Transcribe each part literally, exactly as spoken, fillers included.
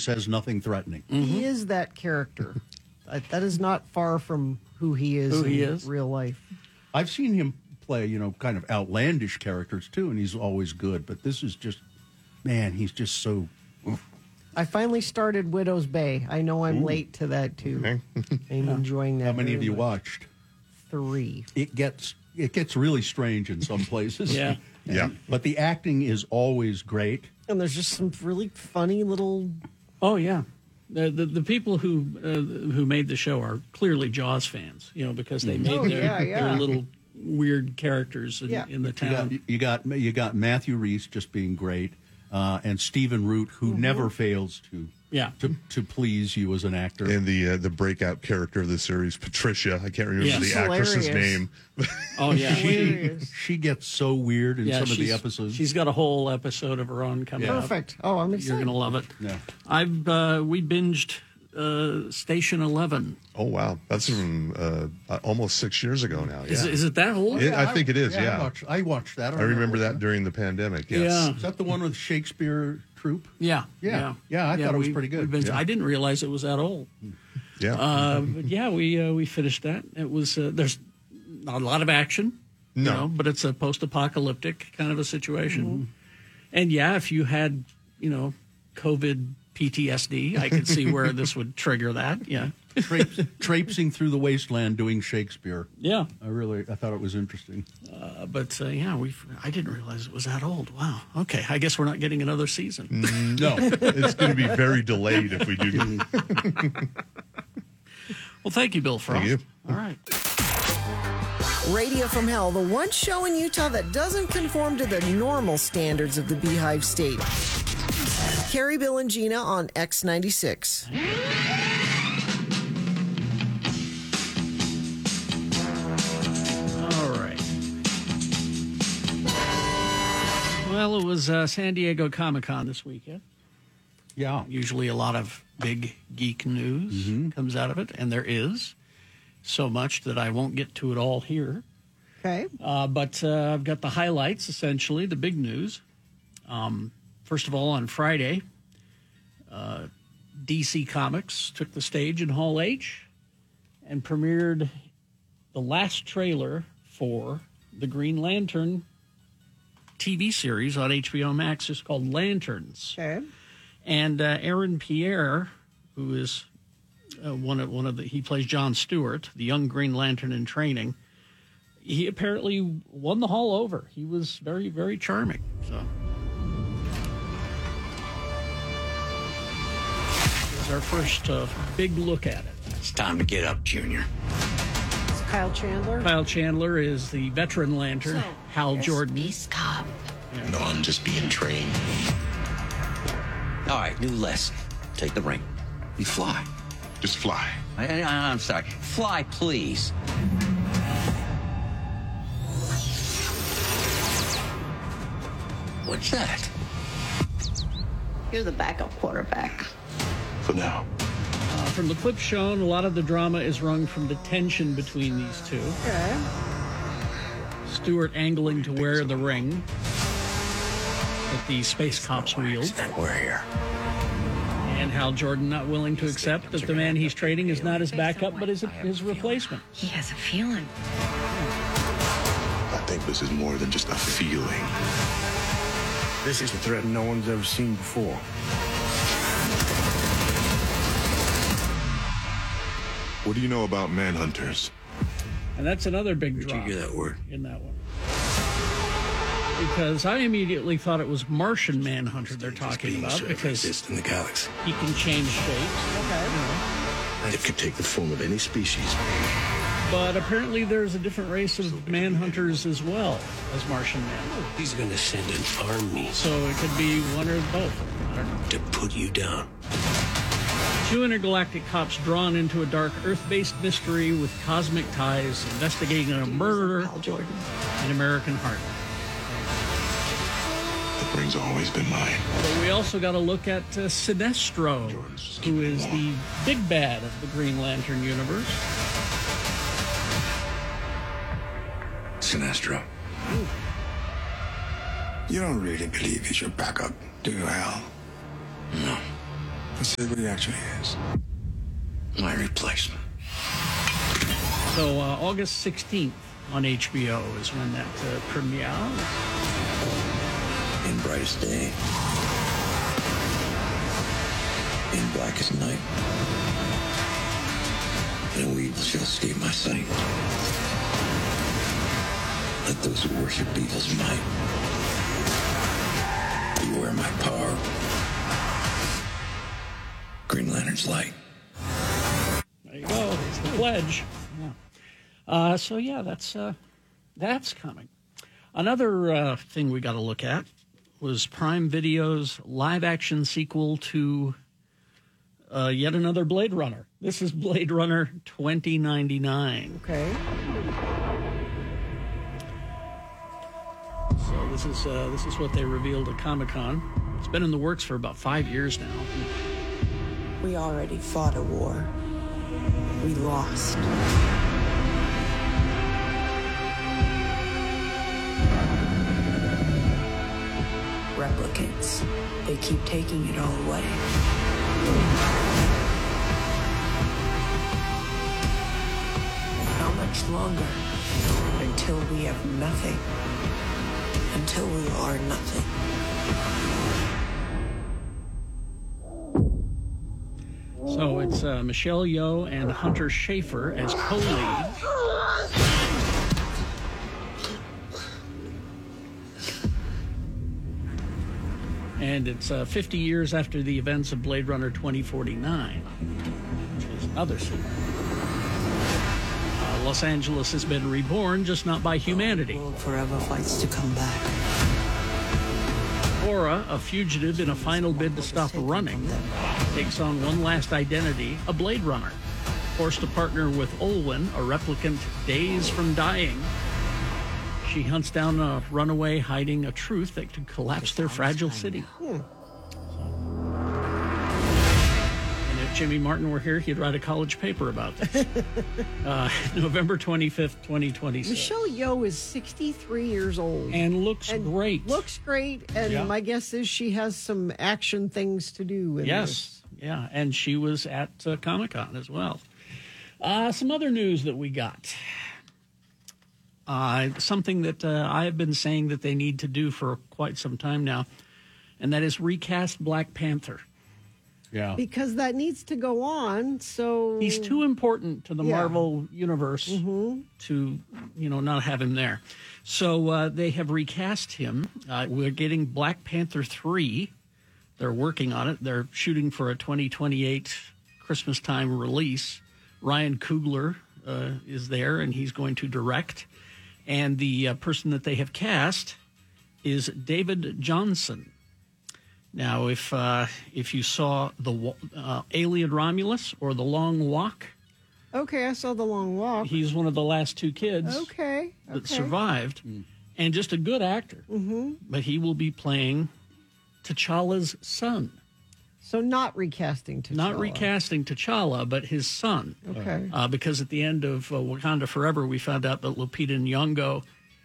says nothing threatening. Mm-hmm. He is that character. that, that is not far from who he is who in he is. real life. I've seen him play, you know, kind of outlandish characters, too, and he's always good. But this is just, man, he's just so... Oof. I finally started Widow's Bay. I know I'm Ooh. late to that, too. Okay. I'm enjoying that. How many very of you much. watched? Three. It gets it gets really strange in some places. Yeah. And- Yeah. But the acting is always great. And there's just some really funny little... Oh, yeah. The, the the people who uh, who made the show are clearly Jaws fans, you know, because they made Oh, their, yeah, yeah. their little weird characters in, Yeah. in the You town. got, you got you got Matthew Rhys just being great, uh, and Stephen Root, who Mm-hmm. never fails to Yeah. to to please you as an actor. And the uh, the breakout character of the series, Patricia. I can't remember Yes. the actress's Hilarious. name. Oh, yeah. she Hilarious. she gets so weird in yeah, some of the she's- episodes. She's got a whole episode of her own coming up. Perfect. Oh, I'm You're excited. going to love it. Yeah. I've uh, we binged uh, Station Eleven. Oh wow, that's from uh, almost six years ago now. Yeah, Is, is it that old? It- I think it is. I Yeah, watched, I watched that. I remember that that. during the pandemic. Yes. Yeah. Is that the one with Shakespeare troupe? Yeah, Yeah. Yeah, I thought it was we- pretty good. we binged- Yeah. I didn't realize it was that old. Yeah. Uh, but yeah, we uh, we finished that. It was uh, there's not a lot of action, you No. know, but it's a post-apocalyptic kind of a situation. And yeah, if you had you know COVID P T S D, I could see where this would trigger that. Yeah, Traipse, traipsing through the wasteland doing Shakespeare. yeah. I really, I thought it was interesting. Uh, but uh, yeah, we I didn't realize it was that old. Wow. Okay, I guess we're not getting another season. No, It's going to be very delayed if we do. Get... Well, thank you, Bill Frost. Thank you. All right. Radio from Hell, the one show in Utah that doesn't conform to the normal standards of the Beehive State. Carrie, Bill, and Gina on X ninety-six. All right. Well, it was uh, San Diego Comic-Con this weekend. yeah, Usually a lot of big geek news comes out of it, and there is so much that I won't get to it all here. Okay. Uh, but uh, I've got the highlights, essentially, the big news. Um, first of all, on Friday, uh, D C Comics took the stage in Hall H and premiered the last trailer for the Green Lantern T V series on H B O Max. It's called Lanterns. Okay. And uh, Aaron Pierre, who is uh, one of one of the, he plays John Stewart, the young Green Lantern in training. He apparently won the hall over. He was very, very charming. So, here's our first uh, big look at it. It's time to get up, Junior. It's Kyle Chandler. Kyle Chandler is the veteran Lantern. Hal Jordan. Space cop. No, I'm just being trained. All right, new lesson. Take the ring. You fly. Just fly. I, I, I'm sorry. Fly, please. What's that? You're the backup quarterback. For now. Uh, from the clip shown, a lot of the drama is wrung from the tension between these two. Okay. Stewart angling to wear the ring that the space cops wield, That we're here. and Hal Jordan not willing to accept that the man he's trading is not his backup but is his replacement. He has a feeling. I think this is more than just a feeling. This is a threat no one's ever seen before. What do you know about manhunters? And that's another big Where'd you drop hear that word? in that one. Because I immediately thought it was Martian Manhunter they're talking about because exist in the galaxy. he can change shape. It could take the form of any species. But apparently there's a different race of manhunters as well as Martian men. He's going to send an army So it could be one or both. I don't know. to put you down. Two intergalactic cops drawn into a dark Earth-based mystery with cosmic ties, investigating a murder in American Heart. The ring's always been mine. But we also got to look at uh, Sinestro, who is the big bad of the Green Lantern universe. Sinestro. You don't really believe he's your backup, do you, Hal? No. Let's see what he actually is. My replacement. So uh, August sixteenth on H B O is when that uh, premieres. In brightest day. In blackest night. No evil shall escape my sight. Let those who worship evil's might beware my power. Green Lantern's light. There you go. It's the pledge. Yeah. Uh, so yeah, that's uh, that's coming. Another uh, thing we got to look at was Prime Video's live-action sequel to uh, yet another Blade Runner. This is Blade Runner twenty ninety-nine. Okay. So this is uh, this is what they revealed at Comic-Con. It's been in the works for about five years now. We already fought a war. We lost. Replicants. They keep taking it all away. How much longer? Until we have nothing. Until we are nothing. So it's uh, Michelle Yeoh and Hunter Schafer as co-leads. And it's uh, fifty years after the events of Blade Runner twenty forty-nine, which is another sequel. Uh, Los Angeles has been reborn, just not by humanity. The world forever fights to come back. Aura, a fugitive in a final bid to stop running, takes on one last identity, a Blade Runner. Forced to partner with Olwen, a replicant days from dying, she hunts down a runaway hiding a truth that could collapse their fragile city. Hmm. And if Jimmy Martin were here, he'd write a college paper about this. uh, November twenty-fifth, twenty twenty-six. Michelle Yeoh is sixty-three years old. And looks and great. Looks great. And Yeah. my guess is she has some action things to do. In Yes. this. Yeah. And she was at uh, Comic-Con as well. Uh, some other news that we got. Uh, something that uh, I have been saying that they need to do for quite some time now, and that is recast Black Panther. Yeah. Because that needs to go on. So He's too important to the Yeah. Marvel universe Mm-hmm. to, you know, not have him there. So uh, they have recast him. Uh, we're getting Black Panther three. They're working on it. They're shooting for a twenty twenty-eight Christmas time release. Ryan Coogler uh, is there, and he's going to direct. And the uh, person that they have cast is David Johnson. Now, if uh, if you saw the uh, Alien Romulus or The Long Walk, Okay, I saw The Long Walk. he's one of the last two kids Okay. that okay. survived, and just a good actor. Mm-hmm. But he will be playing T'Challa's son. So not recasting T'Challa. Not recasting T'Challa, but his son. Okay. Uh, because at the end of uh, Wakanda Forever, we found out that Lupita Nyong'o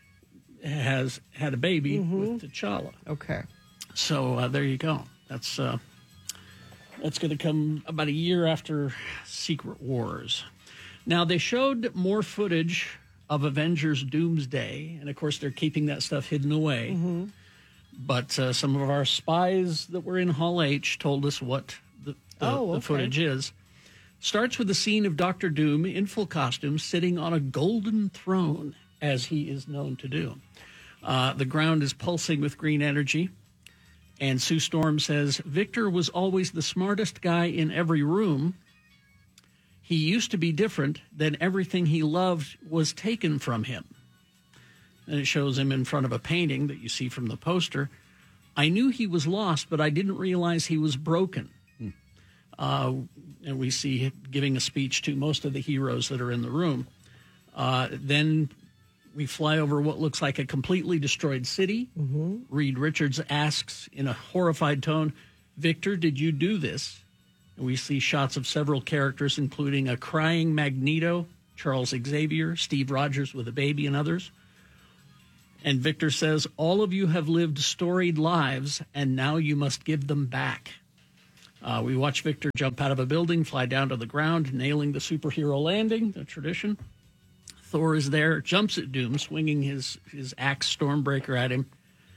has had a baby with T'Challa. Okay. So uh, there you go. That's uh, that's going to come about a year after Secret Wars. Now, they showed more footage of Avengers Doomsday, and of course, they're keeping that stuff hidden away. Mm-hmm. But uh, some of our spies that were in Hall H told us what the, the, Oh, the okay. footage is. Starts with the scene of Doctor Doom in full costume sitting on a golden throne, as he is known to do. Uh, the ground is pulsing with green energy. And Sue Storm says, Victor was always the smartest guy in every room. He used to be different. Then everything he loved was taken from him. And it shows him in front of a painting that you see from the poster. I knew he was lost, but I didn't realize he was broken. Hmm. Uh, and we see him giving a speech to most of the heroes that are in the room. Uh, then we fly over what looks like a completely destroyed city. Mm-hmm. Reed Richards asks in a horrified tone, Victor, did you do this? And we see shots of several characters, including a crying Magneto, Charles Xavier, Steve Rogers with a baby, and others. And Victor says, all of you have lived storied lives, and now you must give them back. Uh, we watch Victor jump out of a building, fly down to the ground, nailing the superhero landing, the tradition. Thor is there, jumps at Doom, swinging his, his axe Stormbreaker at him.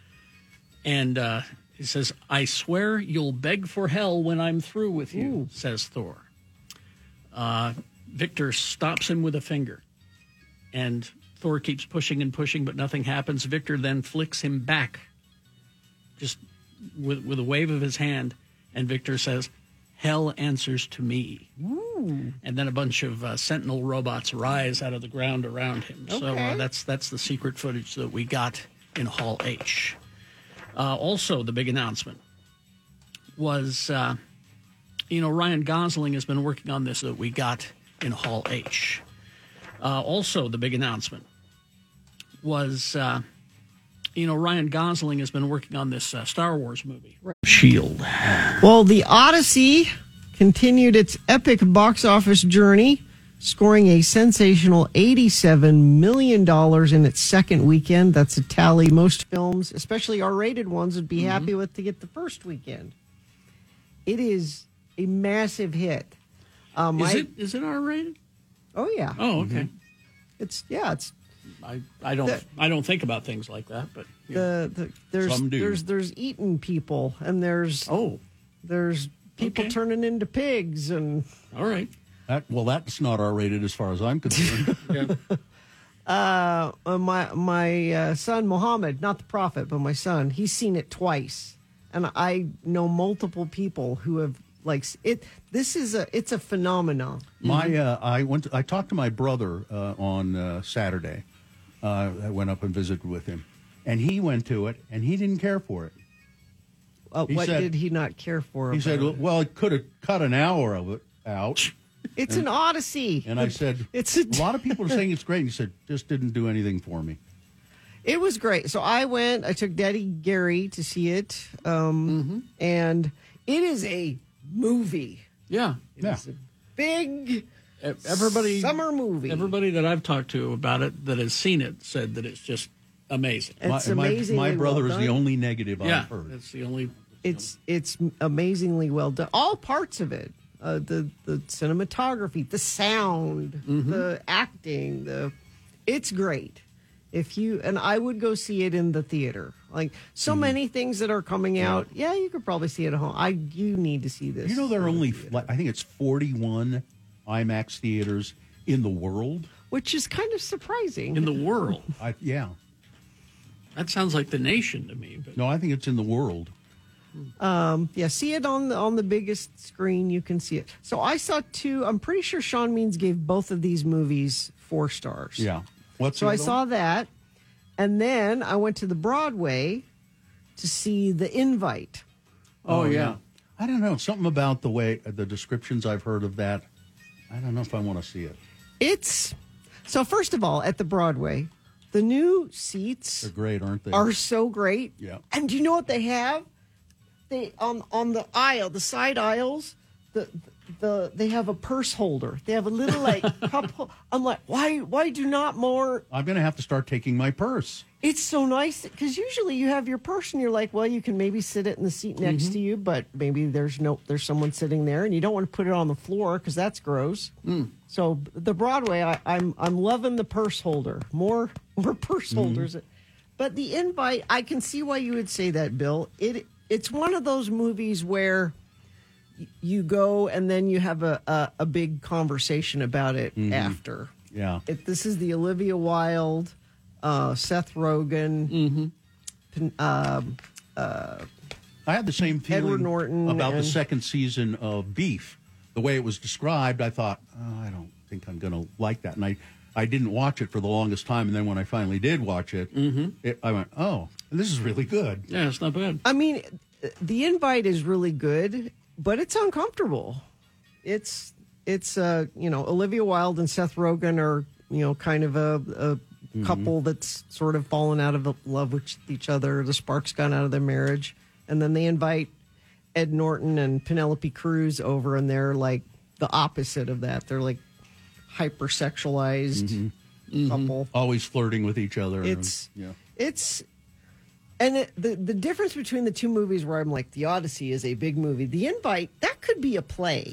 And uh, he says, I swear you'll beg for hell when I'm through with you, Ooh. says Thor. Uh, Victor stops him with a finger. And Thor keeps pushing and pushing, but nothing happens. Victor then flicks him back, just with, with a wave of his hand. And Victor says, hell answers to me. Ooh. And then a bunch of uh, Sentinel robots rise out of the ground around him. Okay. So uh, that's that's the secret footage that we got in Hall H. Uh, also, the big announcement was, uh, you know, Ryan Gosling has been working on this that we got in Hall H. Uh, also, the big announcement was, uh, you know, Ryan Gosling has been working on this uh, Star Wars movie, Shield. Well, The Odyssey continued its epic box office journey, scoring a sensational eighty-seven million dollars in its second weekend. That's a tally most films, especially R-rated ones, would be mm-hmm. happy with to get the first weekend. It is a massive hit. Um, is I, it is it R-rated? Oh, yeah. Oh, okay. Mm-hmm. It's, yeah, it's... I, I don't the, I don't think about things like that, but you know, the, the there's Some do. there's there's eating people, and there's oh there's people okay. turning into pigs, and all right. That, well, that's not R-rated as far as I'm concerned. yeah. uh, uh, my my uh, son Mohammed, not the prophet, but my son, he's seen it twice, and I know multiple people who have like it. This is a it's a phenomenon. My uh, I went to, I talked to my brother uh, on uh, Saturday. Uh, I went up and visited with him, and he went to it, and he didn't care for it. Uh, He what said- did he not care for? He about said, it? "Well, it could have cut an hour of it out." It's an odyssey. And I said, It's a- a lot of people are saying it's great. And he said, just didn't do anything for me. It was great. So I went, I took Daddy Gary to see it. Um, Mm-hmm. And it is a movie. Yeah. It Yeah. is a big Everybody summer movie. Everybody that I've talked to about it that has seen it said that it's just amazing. It's my, my, amazingly my brother well is the done. only negative yeah, I've heard. that's the only. It's it's amazingly well done. All parts of it. Uh, the the cinematography, the sound, Mm-hmm. the acting, the it's great. If you and I would go see it in the theater. Like so Mm-hmm. many things that are coming out. Yeah, you could probably see it at home. I you need to see this. You know, there are in the only, theater. like, I think it's forty-one IMAX theaters in the world. Which is kind of surprising. in the world. I, yeah. That sounds like the nation to me. But No, I think it's in the world. Um, yeah, see it on the on the biggest screen you can see it. So I saw two. I'm pretty sure Sean Means gave both of these movies four stars. Yeah. What's So the I other saw one? that, and then I went to the Broadway to see The Invite. oh, yeah. I don't know. Something about the way, the descriptions I've heard of that. I don't know if I want to see it. It's so first of all at the Broadway, the new seats They're great, aren't they? are so great. Yeah. And do you know what they have? They on on the aisle, the side aisles, the the they have a purse holder. They have a little like cup. hol- I'm like, why why do not more? I'm going to have to start taking my purse. It's so nice because usually you have your purse and you're like, well, you can maybe sit it in the seat next to you, but maybe there's no there's someone sitting there and you don't want to put it on the floor because that's gross. So the Broadway, I, I'm I'm loving the purse holder. More more purse holders, but the Invite, I can see why you would say that, Bill. It it's one of those movies where y- you go and then you have a a, a big conversation about it after. Yeah. It, this is the Olivia Wilde, uh, Seth Rogen, Pen- um, I had the same feeling Edward Norton about the and- second season of Beef. The way it was described, I thought, oh, I don't think I'm going to like that. And I, I didn't watch it for the longest time. And then when I finally did watch it, it I went, oh, this is really good. Yeah, it's not bad. I mean, the Invite is really good, but it's uncomfortable. It's it's uh you know Olivia Wilde and Seth Rogen are you know kind of a, a couple that's sort of fallen out of love with each other. The spark's gone out of their marriage, and then they invite Ed Norton and Penelope Cruz over, and they're like the opposite of that. They're like hypersexualized couple. Always flirting with each other. It's yeah. it's And it, the the difference between the two movies, where I'm like, The Odyssey is a big movie. The Invite, that could be a play.